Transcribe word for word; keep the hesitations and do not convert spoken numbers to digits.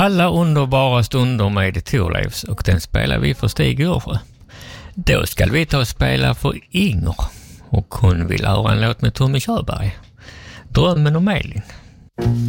Alla underbara stunder med Thorleifs, och den spelar vi för Stig Ursjö. Då ska vi ta och spela för Inger, och hon vill höra en låt med Tommy Körberg. Drömmen om Elin.